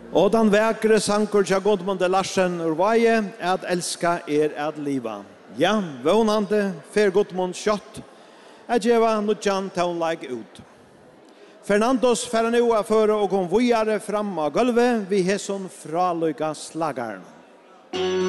Og den vekre sanker til Godmund Larsen Urvaje, at elska at liva. Ja, vånande, fer Godmund kjøtt, at gjeva nudjan townlike ut. Fernandos fer nu a føre og kom vujare fram av gulvet, vi hesson fraløyga slagaren.